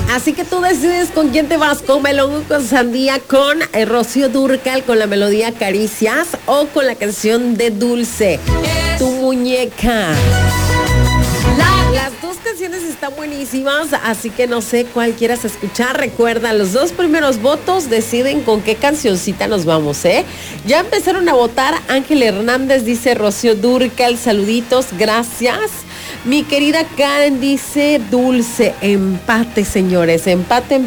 Así que tú decides con quién te vas, con melón, con sandía, con Rocío Dúrcal, con la melodía Caricias o con la canción de Dulce, Tu Muñeca. Las dos canciones están buenísimas, así que no sé cuál quieras escuchar. Recuerda, los dos primeros votos deciden con qué cancioncita nos vamos, ¿eh? Ya empezaron a votar. Ángel Hernández dice Rocío Dúrcal, saluditos, gracias. Mi querida Karen dice Dulce. Empate, señores, empate.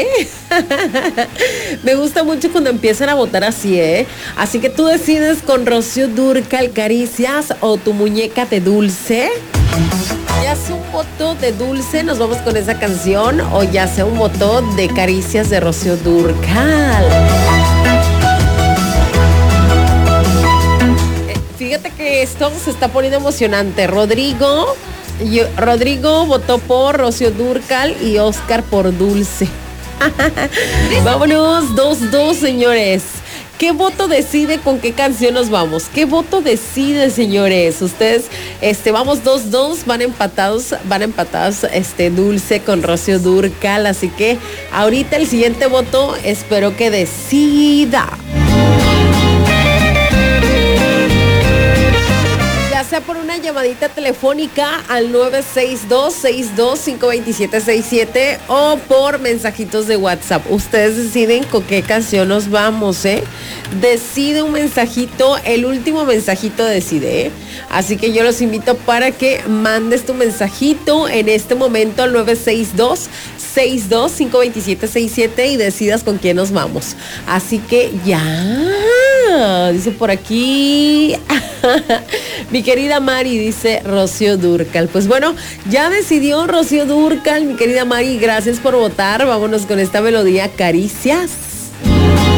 Me gusta mucho cuando empiezan a votar así, ¿eh? Así que tú decides con Rocío Dúrcal, Caricias o Tu Muñeca de Dulce. Ya sea un voto de Dulce, nos vamos con esa canción, o ya sea un voto de Caricias de Rocío Dúrcal. Fíjate que esto se está poniendo emocionante. Rodrigo votó por Rocío Dúrcal y Oscar por Dulce. Vámonos, 2-2, señores. ¿Qué voto decide con qué canción nos vamos? ¿Qué voto decide, señores? Ustedes, vamos 2-2, van empatados, Dulce con Rocío Dúrcal. Así que ahorita el siguiente voto espero que decida. Ya sea por una llamadita telefónica al 962-625-2767 o por mensajitos de WhatsApp. Ustedes deciden con qué canción nos vamos, ¿eh? Decide un mensajito, el último mensajito decide, ¿eh? Así que yo los invito para que mandes tu mensajito en este momento al 962-625-2767 y decidas con quién nos vamos. Así que ya, dice por aquí... Mi querida Mari dice Rocío Dúrcal. Pues bueno, ya decidió Rocío Dúrcal, mi querida Mari, gracias por votar. Vámonos con esta melodía Caricias.